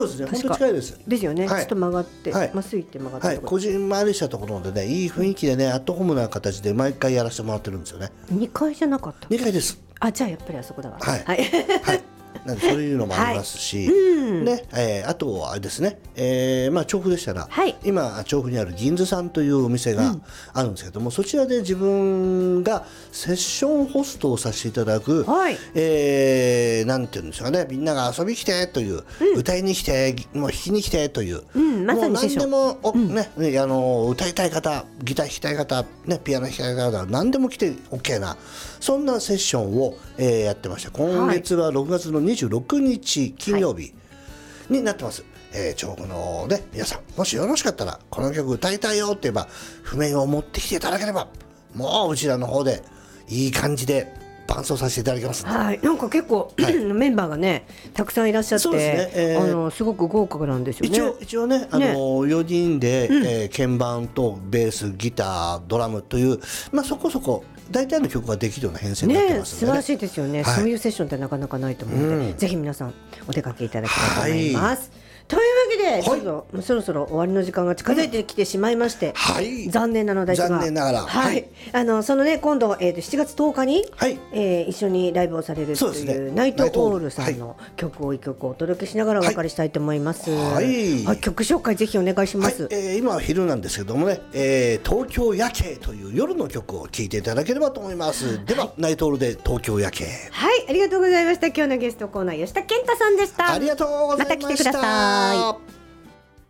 そうですね、本確か当近いです。 ですよね、 はいちょっと曲がってはいまっすぐ行って曲がったはい、 ところ、 こじんまりしたところでね、いい雰囲気でね、アットホームな形で毎回やらせてもらってるんですよね。 2階じゃなかった。 2階です。 あ、じゃあやっぱりあそこだわ。 はいはいはいなんでそういうのもありますし、ねあとはあれですね、調布でしたら、 はい今調布にある銀座さんというお店があるんですけども、そちらで自分がセッションホストをさせていただく、 はいなんていうんですかね、みんなが遊びに来てという、歌いに来てもう弾きに来てという、 まさにセッションもう何でも、歌いたい方、ギター弾きたい方、ピアノ弾きたい方、何でも来て OK な、そんなセッションを、やってました。今月は6月の26日金曜日になってます。調布のね、皆さん、もしよろしかったらこの曲歌いたいよって言えば、譜面を持ってきていただければ、もううちらの方でいい感じで伴奏させていただきますので、 はい、なんか結構、メンバーがねたくさんいらっしゃって、 そうですねすごく豪華なんですよね。 一応ね、4人で、鍵盤とベース、ギター、ドラムという、そこそこ大体の曲ができるような編成になってますので、 素晴らしいですよね、 はいそういうセッションってなかなかないと思うので、ぜひ皆さんお出かけいただきたいと思います。というわけで、ちょっともうそろそろ終わりの時間が近づいてきてしまいまして、残念なのですが、 残念ながら、 そのね、今度、7月10日に、 はい一緒にライブをされるというナイトオールさんの曲を1曲お届けしながらお別れしたいと思います。曲紹介ぜひお願いします。 今は昼なんですけどもね、東京夜景という夜の曲を聴いていただければと思います。では、ナイトオールで東京夜景。 はい、ありがとうございました。今日のゲストコーナー、吉田健太さんでした。 ありがとうございました。 また来てください。